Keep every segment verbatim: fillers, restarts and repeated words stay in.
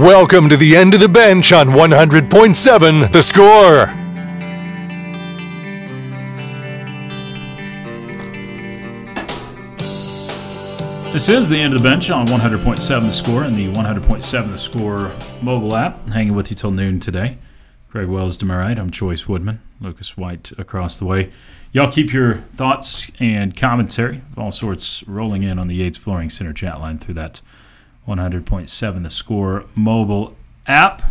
Welcome to the end of the bench on one hundred point seven The Score. This is the end of the bench on one hundred point seven The Score and the one hundred point seven The Score mobile app. Hanging with you till noon today. Craig Wells to my right. I'm Choice Woodman. Lucas White across the way. Y'all keep your thoughts and commentary of all sorts rolling in on the Yates Flooring Center chat line through that one hundred point seven The Score mobile app.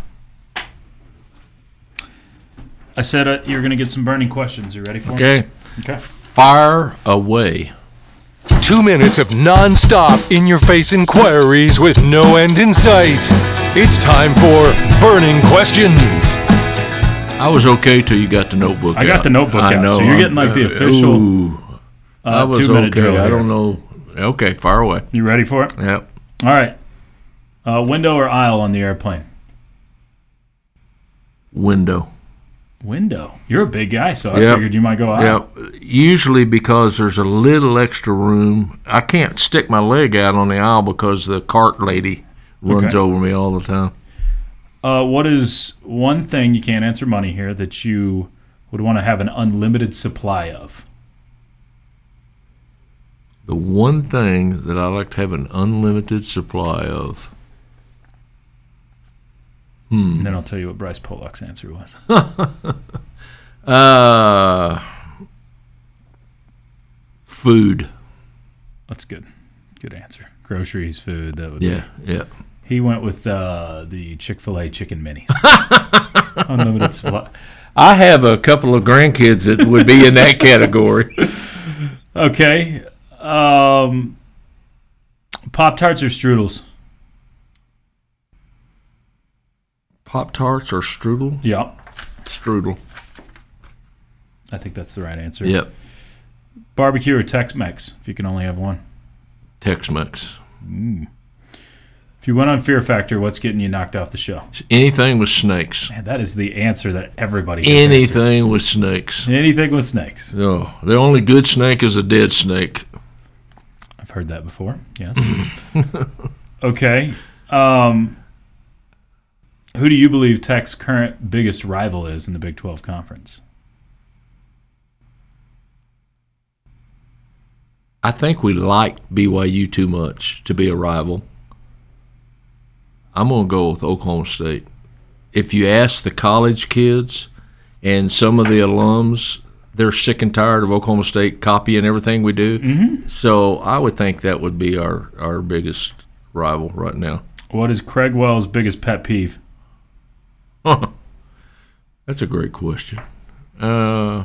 I said uh, you're going to get some burning questions. You ready for okay. them? Okay. Fire away. Two minutes of non-stop in-your-face inquiries with no end in sight. It's time for Burning Questions. I was okay till you got the notebook I got out. the notebook I out, know. so you're getting like the official Ooh, uh, I was two-minute okay. drill I here. don't know. Okay, fire away. You ready for it? Yep. All right. Uh, window or aisle on the airplane? Window. Window. You're a big guy, so I Yep. figured you might go aisle. Yep. Usually because there's a little extra room. I can't stick my leg out on the aisle because the cart lady runs Okay. over me all the time. Uh, what is one thing, you can't answer money here, that you would want to have an unlimited supply of? The one thing that I like to have an unlimited supply of. Hmm. And then I'll tell you what Bryce Pollock's answer was. uh, food. That's good. Good answer. Groceries, food, that would Yeah, be. yeah. He went with uh, the Chick-fil-A chicken minis. Unlimited supply. I have a couple of grandkids that would be in that category. Okay. Um, Pop-Tarts or strudels? Pop-Tarts or strudel? Yep. Strudel. I think that's the right answer. Yep. Barbecue or Tex-Mex, if you can only have one? Tex-Mex. Mm. If you went on Fear Factor, what's getting you knocked off the show? Anything with snakes. Man, that is the answer that everybody has Anything answered. with snakes. Anything with snakes. Oh, the only good snake is a dead snake. I've heard that before, yes. Okay. Um, who do you believe Tech's current biggest rival is in the Big twelve Conference? I think we like B Y U too much to be a rival. I'm going to go with Oklahoma State. If you ask the college kids and some of the alums, they're sick and tired of Oklahoma State copying everything we do. Mm-hmm. So I would think that would be our, our biggest rival right now. What is Craig Wells' biggest pet peeve? That's a great question. Uh,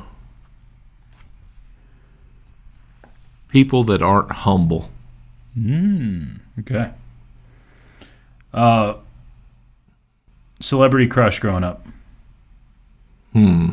people that aren't humble. Mm, okay. Uh, celebrity crush growing up? Hmm.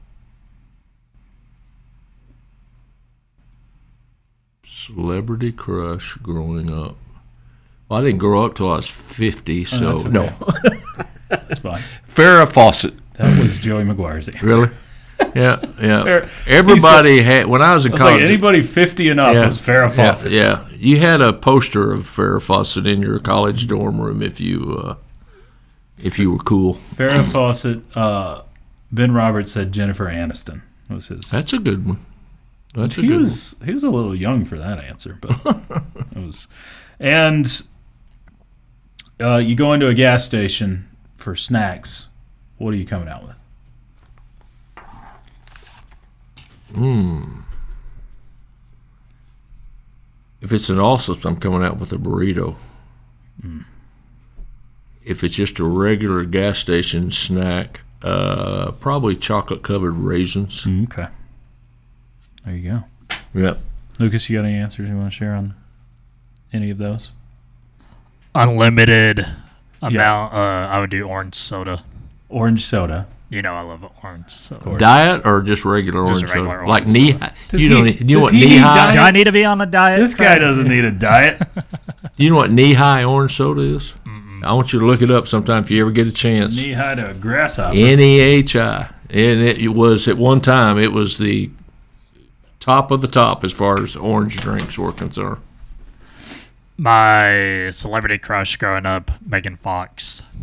Celebrity crush growing up. Well, I didn't grow up till I was fifty, so Oh, that's okay. no. That's fine. Farrah Fawcett. That was Joey McGuire's answer. Really? Yeah, yeah. Fair- Everybody had, when I was in It's college. like anybody fifty and up yeah, was Farrah Fawcett. Yeah, yeah, you had a poster of Farrah Fawcett in your college dorm room if you uh, if you were cool. Farrah Fawcett. Uh, Ben Roberts said Jennifer Aniston was his. That's a good one. That's a he good was he was a little young for that answer, but it was. And uh, you go into a gas station for snacks. What are you coming out with? Hmm. If it's an Allsup's, I'm coming out with a burrito. Mm. If it's just a regular gas station snack, uh, probably chocolate-covered raisins. Mm, okay. There you go. Yep. Lucas, you got any answers you want to share on any of those? Unlimited amount. Uh, I would do orange soda. Orange soda. You know I love orange soda. Diet or just regular Just orange regular soda? orange Like soda. knee. Does You he- know, you know does what he need knee Do high? I need to be on a diet? This guy doesn't need a diet. You know what knee high orange soda is? Mm-mm. I want you to look it up sometime if you ever get a chance. Knee high to a grasshopper. N E H I, and it was at one time it was the top of the top as far as orange drinks were concerned. My celebrity crush growing up, Megan Fox.